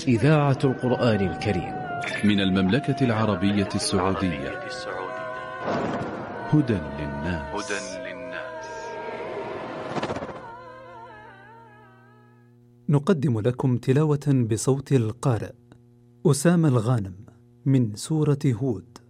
إذاعة القرآن الكريم من المملكة العربية السعودية. هدى للناس. نقدم لكم تلاوة بصوت القارئ أسامة الغانم من سورة هود.